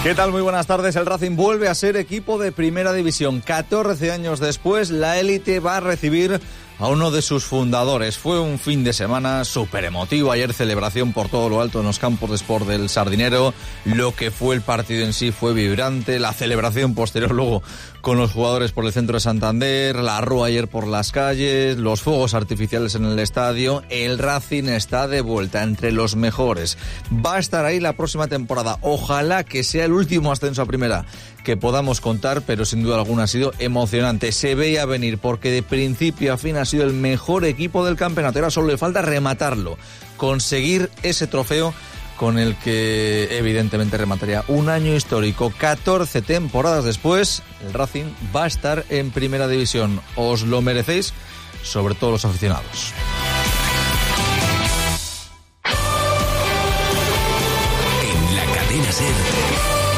¿Qué tal? Muy buenas tardes. El Racing vuelve a ser equipo de primera división. 14 años después, la élite va a recibir a uno de sus fundadores. Fue un fin de semana súper emotivo. Ayer celebración por todo lo alto en los campos de Sport del Sardinero. Lo que fue el partido en sí fue vibrante. La celebración posterior luego con los jugadores por el centro de Santander. La rúa ayer por las calles. Los fuegos artificiales en el estadio. El Racing está de vuelta entre los mejores. Va a estar ahí la próxima temporada. Ojalá que sea el último ascenso a primera que podamos contar, pero sin duda alguna ha sido emocionante. Se veía venir porque de principio a fin ha sido el mejor equipo del campeonato. Ahora solo le falta rematarlo, conseguir ese trofeo con el que evidentemente remataría un año histórico. 14 temporadas después, el Racing va a estar en primera división. Os lo merecéis, sobre todo los aficionados. En la cadena SER.